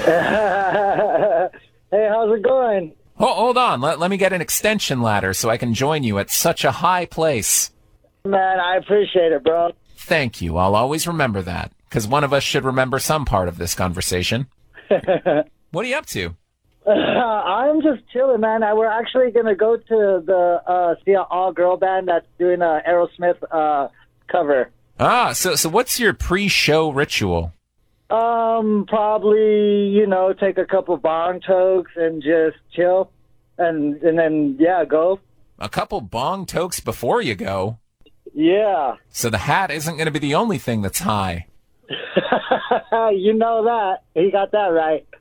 Hey, how's it going? Hold on. Let me get an extension ladder so I can join you at such a high place. Man, I appreciate it, bro. Thank you. I'll always remember that, because one of us should remember some part of this conversation. What are you up to? I'm just chilling, man. We're actually going to go to the see an all-girl band that's doing a Aerosmith cover. So what's your pre-show ritual? Probably, take a couple bong tokes and just chill. And then, go. A couple bong tokes before you go? Yeah. So the hat isn't going to be the only thing that's high. You know that. He got that right.